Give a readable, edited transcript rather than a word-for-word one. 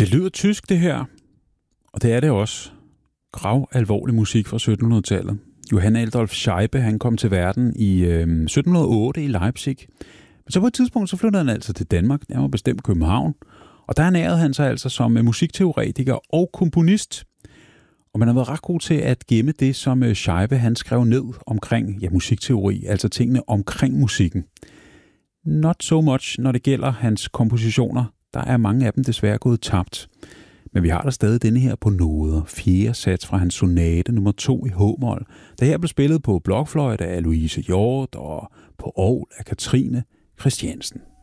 Det lyder tysk, det her. Og det er det også. Grav alvorlig musik fra 1700-tallet. Johann Adolf Scheibe, han kom til verden i 1708 i Leipzig. Men så på et tidspunkt, så flyttede han altså til Danmark. Det var bestemt København. Og der ernærede han sig altså som musikteoretiker og komponist. Og man har været ret god til at gemme det, som Scheibe han skrev ned omkring musikteori, altså tingene omkring musikken. Not so much, når det gælder hans kompositioner. Der er mange af dem desværre gået tabt. Men vi har der stadig denne her på noder. 4. sats fra hans sonate nummer 2 i h-mol. Der her blev spillet på blokfløjte af Louise Hjort og på orgel af Katrine Christiansen.